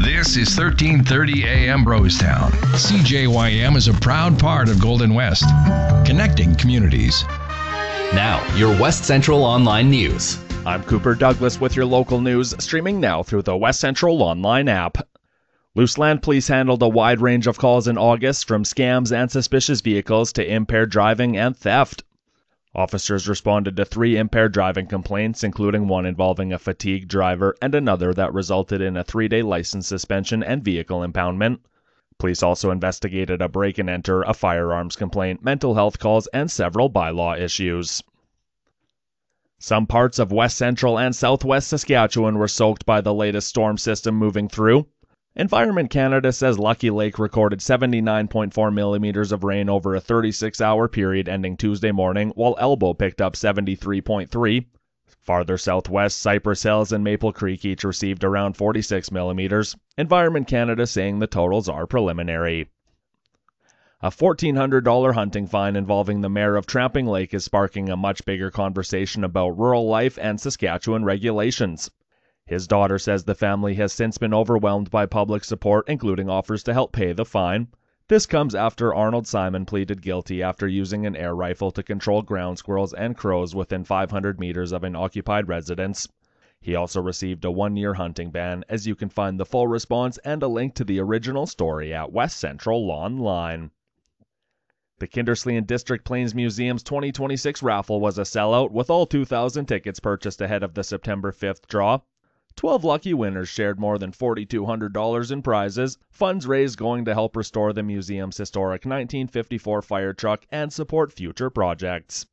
This is 1330 AM Brostown. CJYM is a proud part of Golden West, connecting communities. Now, your West Central Online News. I'm Cooper Douglas with your local news, streaming now through the West Central Online app. Luseland Police handled a wide range of calls in August, from scams and suspicious vehicles to impaired driving and theft. Officers responded to 3 impaired driving complaints, including one involving a fatigued driver and another that resulted in a 3-day license suspension and vehicle impoundment. Police also investigated a break-and-enter, a firearms complaint, mental health calls, and several bylaw issues. Some parts of west central and southwest Saskatchewan were soaked by the latest storm system moving through. Environment Canada says Lucky Lake recorded 79.4 millimeters of rain over a 36-hour period ending Tuesday morning, while Elbow picked up 73.3. Farther southwest, Cypress Hills and Maple Creek each received around 46 millimeters. Environment Canada saying the totals are preliminary. A $1,400 hunting fine involving the mayor of Tramping Lake is sparking a much bigger conversation about rural life and Saskatchewan regulations. His daughter says the family has since been overwhelmed by public support, including offers to help pay the fine. This comes after Arnold Simon pleaded guilty after using an air rifle to control ground squirrels and crows within 500 meters of an occupied residence. He also received a 1-year hunting ban, as you can find the full response and a link to the original story at West Central Online. The Kindersley and District Plains Museum's 2026 raffle was a sellout, with all 2,000 tickets purchased ahead of the September 5th draw. 12 lucky winners shared more than $4,200 in prizes, funds raised going to help restore the museum's historic 1954 fire truck and support future projects.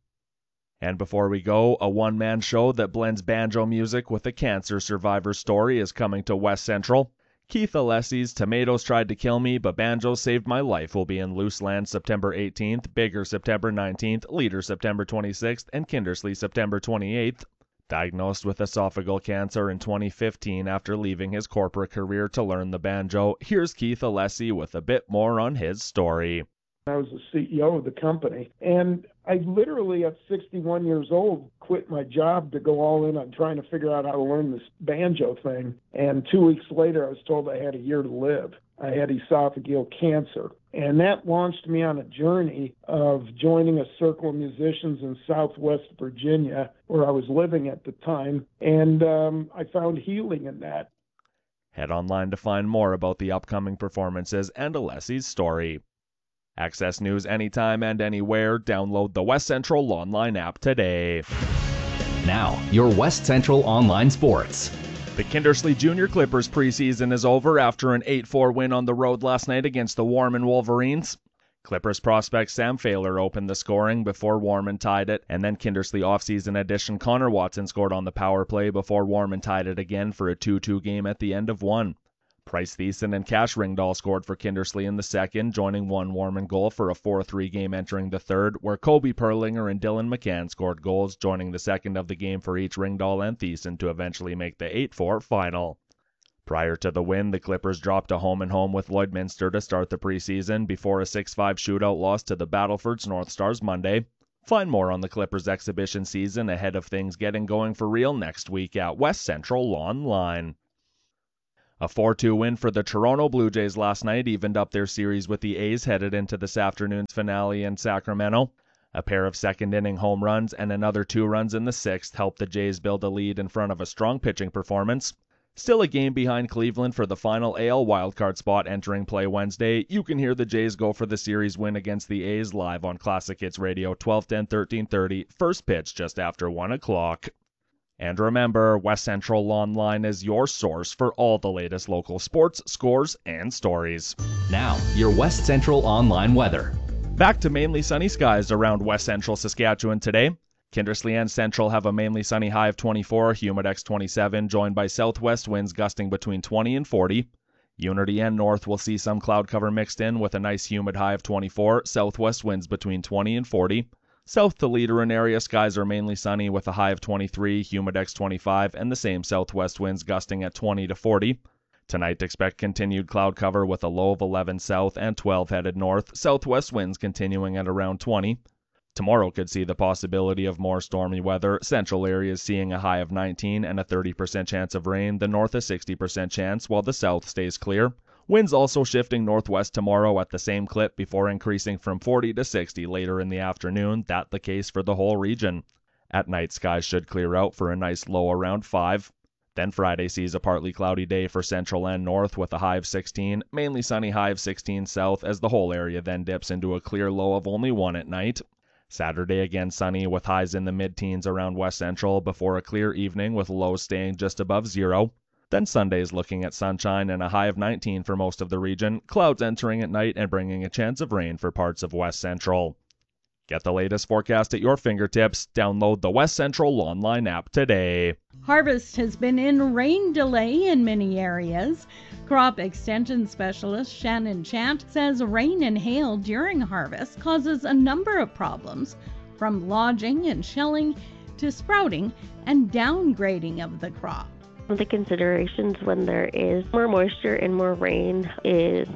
And before we go, a one-man show that blends banjo music with a cancer survivor's story is coming to West Central. Keith Alessi's Tomatoes Tried to Kill Me, but Banjos Saved My Life will be in Luseland September 18th, Bigger September 19th, Leader September 26th, and Kindersley September 28th. Diagnosed with esophageal cancer in 2015 after leaving his corporate career to learn the banjo, here's Keith Alessi with a bit more on his story. I was the CEO of the company, and I literally, at 61 years old, quit my job to go all in on trying to figure out how to learn this banjo thing. And 2 weeks later, I was told I had a year to live. I had esophageal cancer. And that launched me on a journey of joining a circle of musicians in Southwest Virginia, where I was living at the time, and I found healing in that. Head online to find more about the upcoming performances and Alessi's story. Access news anytime and anywhere. Download the West Central Online app today. Now, your West Central Online Sports. The Kindersley Junior Clippers preseason is over after an 8-4 win on the road last night against the Warman Wolverines. Clippers prospect Sam Failer opened the scoring before Warman tied it, and then Kindersley offseason addition Connor Watson scored on the power play before Warman tied it again for a 2-2 game at the end of one. Price Thiessen and Cash Ringdahl scored for Kindersley in the second, joining one Warman goal for a 4-3 game entering the third, where Kobe Perlinger and Dylan McCann scored goals, joining the second of the game for each Ringdahl and Thiessen to eventually make the 8-4 final. Prior to the win, the Clippers dropped a home-and-home with Lloydminster to start the preseason before a 6-5 shootout loss to the Battlefords North Stars Monday. Find more on the Clippers exhibition season ahead of things getting going for real next week at West Central Online. A 4-2 win for the Toronto Blue Jays last night evened up their series with the A's headed into this afternoon's finale in Sacramento. A pair of second-inning home runs and another 2 runs in the sixth helped the Jays build a lead in front of a strong pitching performance. Still a game behind Cleveland for the final AL wildcard spot entering play Wednesday. You can hear the Jays go for the series win against the A's live on Classic Hits Radio 1210 1330, first pitch just after 1 o'clock. And remember, West Central Online is your source for all the latest local sports, scores, and stories. Now, your West Central Online weather. Back to mainly sunny skies around West Central Saskatchewan today. Kindersley and Central have a mainly sunny high of 24, Humidex 27, joined by southwest winds gusting between 20 and 40. Unity and North will see some cloud cover mixed in with a nice humid high of 24, southwest winds between 20 and 40. South to Leader and area skies are mainly sunny with a high of 23, Humidex 25, and the same southwest winds gusting at 20 to 40. Tonight expect continued cloud cover with a low of 11 south and 12 headed north, southwest winds continuing at around 20. Tomorrow could see the possibility of more stormy weather. Central areas seeing a high of 19 and a 30% chance of rain. The north a 60% chance, while the south stays clear. Winds also shifting northwest tomorrow at the same clip before increasing from 40 to 60 later in the afternoon. That the case for the whole region. At night, skies should clear out for a nice low around 5. Then Friday sees a partly cloudy day for central and north with a high of 16. Mainly sunny, high of 16 south, as the whole area then dips into a clear low of only 1 at night. Saturday again sunny with highs in the mid-teens around west central before a clear evening with lows staying just above 0. Then Sunday's looking at sunshine and a high of 19 for most of the region. Clouds entering at night and bringing a chance of rain for parts of west central. Get the latest forecast at your fingertips. Download the West Central online app today. Harvest has been in rain delay in many areas. Crop extension specialist Shannon Chant says rain and hail during harvest causes a number of problems, from lodging and shelling to sprouting and downgrading of the crop. The considerations when there is more moisture and more rain is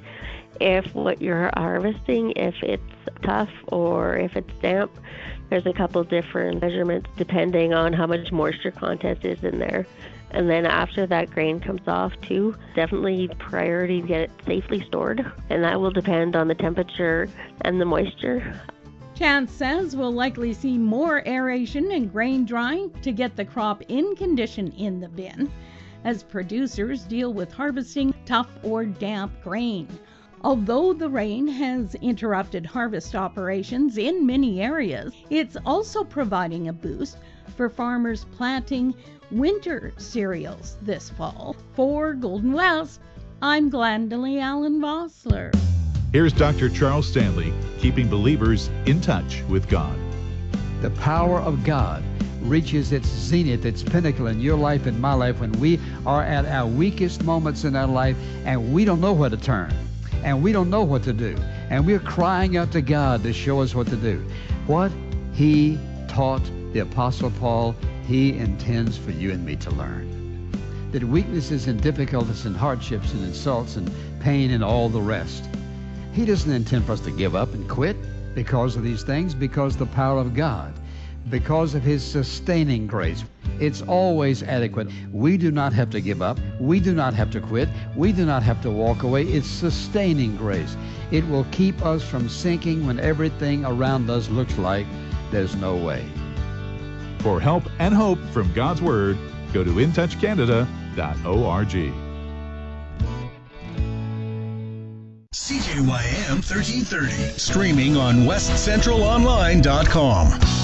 if what you're harvesting, if it's tough or if it's damp. There's a couple different measurements depending on how much moisture content is in there. And then after that grain comes off too, definitely priority to get it safely stored. And that will depend on the temperature and the moisture. Chance says we'll likely see more aeration and grain drying to get the crop in condition in the bin as producers deal with harvesting tough or damp grain. Although the rain has interrupted harvest operations in many areas, it's also providing a boost for farmers planting winter cereals this fall. For Golden West, I'm Glendalee Allen Vossler. Here's Dr. Charles Stanley, keeping believers in touch with God. The power of God reaches its zenith, its pinnacle in your life and my life when we are at our weakest moments in our life and we don't know where to turn. And we don't know what to do. And we're crying out to God to show us what to do. What He taught the Apostle Paul, He intends for you and me to learn. That weaknesses and difficulties and hardships and insults and pain and all the rest, He doesn't intend for us to give up and quit because of these things, because the power of God, because of His sustaining grace. It's always adequate. We do not have to give up. We do not have to quit. We do not have to walk away. It's sustaining grace. It will keep us from sinking when everything around us looks like there's no way. For help and hope from God's Word, go to intouchcanada.org. CJYM 1330, streaming on westcentralonline.com.